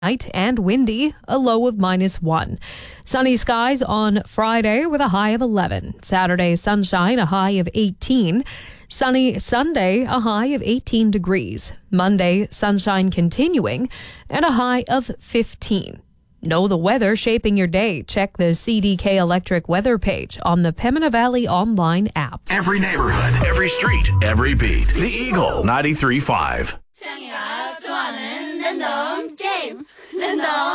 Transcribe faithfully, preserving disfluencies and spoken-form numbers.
Night and windy, a low of minus one. Sunny skies on Friday with a high of eleven. Saturday, sunshine, a high of eighteen. Sunny Sunday, a high of eighteen degrees. Monday, sunshine continuing and a high of fifteen. Know the weather shaping your day. Check the C D K Electric weather page on the Pembina Valley online app. Every neighborhood, every street, every beat. The Eagle ninety-three point five.